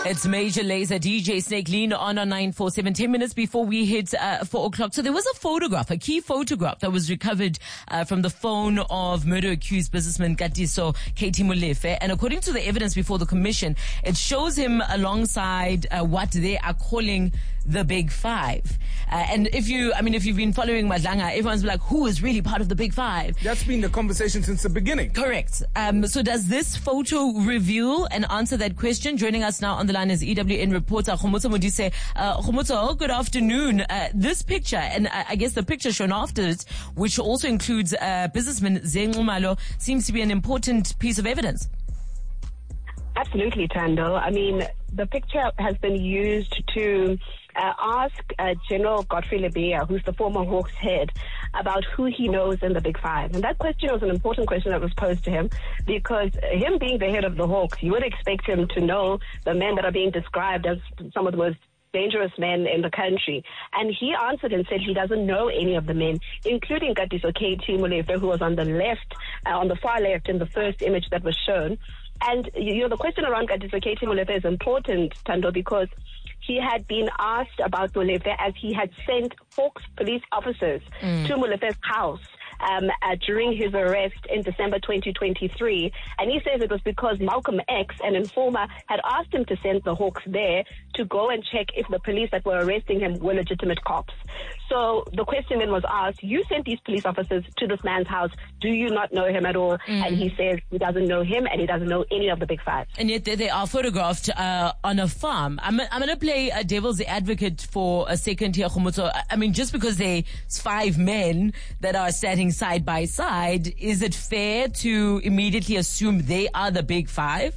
It's Major Lazer, DJ Snake Lean on 947, 10 minutes before we hit 4 o'clock. So there was a photograph, a key photograph that was recovered from the phone of murder-accused businessman Katiso Katie Molefe. And according to the evidence before the commission, it shows him alongside what they are calling the Big Five. And if you've been following Madlanga, everyone's like, who is really part of the Big Five? That's been the conversation since the beginning. Correct. So does this photo reveal and answer that question? Joining us now on the line is EWN reporter Khomotso Modise. Khomotso, good afternoon. This picture, and I guess the picture shown after it, which also includes businessman Zengumalo, seems to be an important piece of evidence. Absolutely, Tando. I mean, the picture has been used to ask General Godfrey Lebeya, who's the former Hawks head, about who he knows in the Big Five. And that question was an important question that was posed to him, because him being the head of the Hawks, you would expect him to know the men that are being described as some of the most dangerous men in the country. And he answered and said he doesn't know any of the men, including Katiso Katie Molefe, who was on the left, on the far left in the first image that was shown. And the question around Katiso Katie Molefe is important, Tando, because he had been asked about Molefe as he had sent Hawks police officers to Molefe's house during his arrest in December 2023. And he says it was because Malcolm X, an informer, had asked him to send the Hawks there to go and check if the police that were arresting him were legitimate cops. So the question then was asked, you sent these police officers to this man's house. Do you not know him at all? And he says he doesn't know him and he doesn't know any of the Big Five. And yet they are photographed on a farm. I'm going to play a devil's advocate for a second here, Khomotso. I mean, just because there's 5 men that are standing side by side, is it fair to immediately assume they are the Big Five?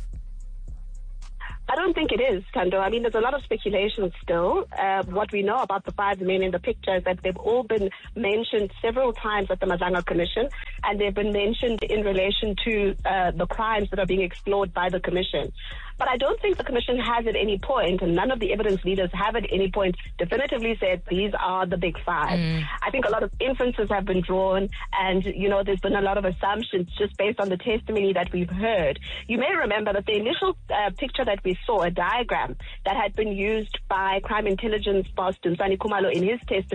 I don't think it is, Tando. I mean, there's a lot of speculation still. What we know about the 5 men in the picture is that they've all been mentioned several times at the Madlanga Commission, and they've been mentioned in relation to the crimes that are being explored by the Commission. But I don't think the Commission has at any point, and none of the evidence leaders have at any point definitively said these are the Big Five. I think a lot of inferences have been drawn, and, there's been a lot of assumptions just based on the testimony that we've heard. You may remember that the initial picture that we saw, a diagram that had been used by Crime Intelligence boss Dumisani Khumalo in his testimony,